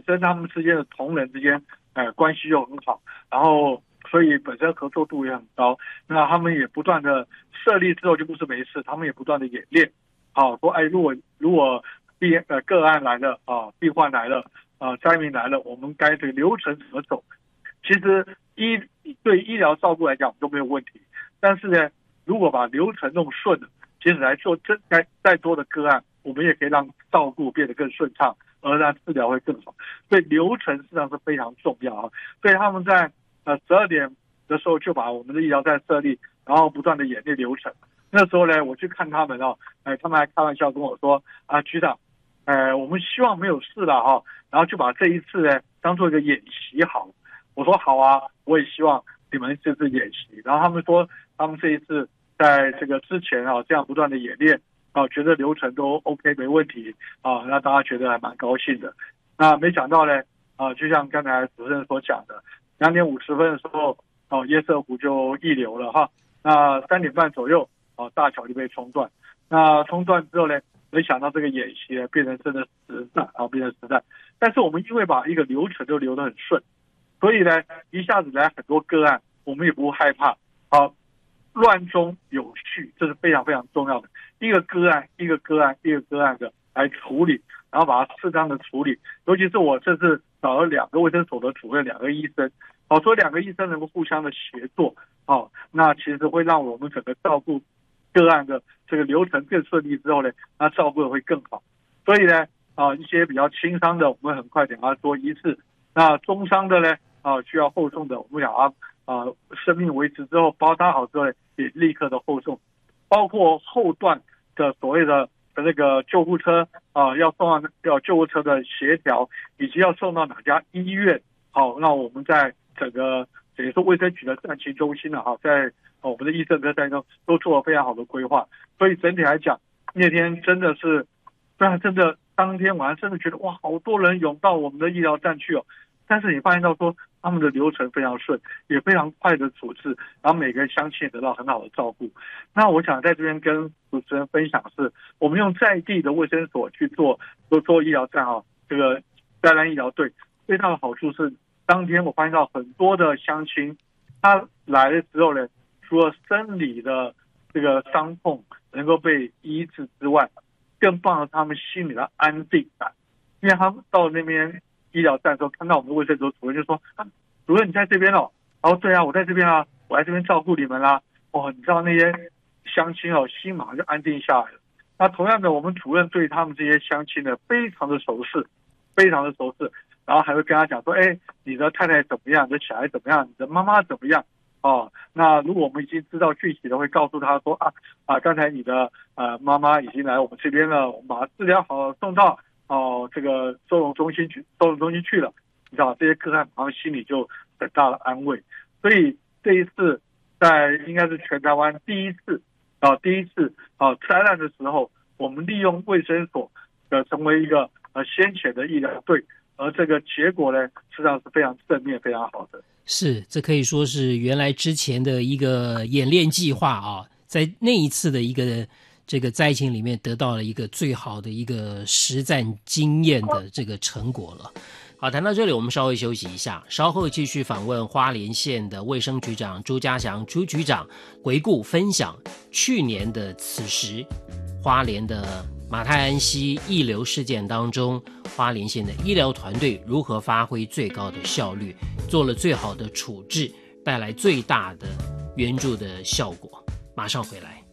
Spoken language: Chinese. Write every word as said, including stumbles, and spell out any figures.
身他们之间的同仁之间，呃，关系又很好，然后所以本身合作度也很高。那他们也不断的设立之后就不是没事，他们也不断的演练，好、说哎，如果如果病呃个案来了啊，病患来了啊，灾民来了，我们该这个流程怎么走？其实医对医疗照顾来讲都没有问题，但是呢，如果把流程弄顺了，其实来做这该再多的个案，我们也可以让照顾变得更顺畅，而让治疗会更好。所以流程实际上是非常重要啊。所以他们在呃十二点的时候就把我们的医疗站设立，然后不断的演练流程。那时候呢，我去看他们哦，哎，他们还开玩笑跟我说啊，局长，呃，我们希望没有事了哈、哦，然后就把这一次呢当做一个演习好了。我说好啊，我也希望你们这次演习。然后他们说，他们这一次在这个之前啊，这样不断的演练啊，觉得流程都 OK 没问题啊，让大家觉得还蛮高兴的。那没想到呢，啊，就像刚才主持人所讲的，两点五十分的时候，哦、啊，堰塞湖就溢流了哈。那三点半左右，啊，大桥就被冲断。那冲断之后呢，没想到这个演习呢变成真的实战啊，变成实战。但是我们因为把一个流程都流得很顺。所以呢，一下子来很多个案，我们也不害怕。好，乱中有序，这是非常非常重要的。一个个案，一个个案，一个个案的来处理，然后把它适当的处理。尤其是我这次找了两个卫生所的主任，两个医生，好，所以两个医生能够互相的协作，好，那其实会让我们整个照顾个案的这个流程更顺利之后呢，那照顾的会更好。所以呢，啊，一些比较轻伤的，我们很快点它做医治。那中伤的呢？啊，需要后送的，我们讲啊，啊，生命维持之后包扎好之后，也立刻的后送，包括后段的所谓的那个救护车啊，要送到要救护车的协调，以及要送到哪家医院，好，那我们在整个等于说卫生局的战情中心呢，哈，在我们的医政科战中都做了非常好的规划，所以整体来讲，那天真的是，虽然真的当天晚上真的觉得哇，好多人涌到我们的医疗站去哦。但是你发现到说他们的流程非常顺，也非常快的处置，然后每个乡亲也得到很好的照顾。那我想在这边跟主持人分享是，我们用在地的卫生所去做做做医疗站啊，这个灾难医疗队最大的好处是，当天我发现到很多的乡亲，他来的时候呢，除了生理的这个伤痛能够被医治之外，更棒的是他们心里的安定感，因为他们到那边医疗站的时候，看到我们的卫生所主任就说：“啊，主任你在这边哦。”然后对啊，我在这边啊，我来这边照顾你们啦。哦，你知道那些乡亲哦，心马上就安定下来了。那同样的，我们主任对他们这些乡亲呢，非常的熟识，非常的熟识，然后还会跟他讲说：“哎，你的太太怎么样？你的小孩怎么样？你的妈妈怎么样？”哦，那如果我们已经知道具体的，会告诉他说：“啊啊，刚才你的呃妈妈已经来我们这边了，我们把她治疗好，送到。”哦，这个收容中心去，收容中心去了，你知道这些个案好像心里就很大的安慰。所以这一次在应该是全台湾第一次啊、呃，第一次啊、呃、灾难的时候，我们利用卫生所呃成为一个呃先遣的医疗队，而这个结果呢，实际上是非常正面、非常好的。 是，这可以说是原来之前的一个演练计划啊，在那一次的一个。这个灾情里面得到了一个最好的一个实战经验的这个成果了。好，谈到这里我们稍微休息一下，稍后继续访问花莲县的卫生局长朱家祥朱局长，回顾分享去年的此时花莲的马太安溪溢流事件当中，花莲县的医疗团队如何发挥最高的效率，做了最好的处置，带来最大的援助的效果。马上回来。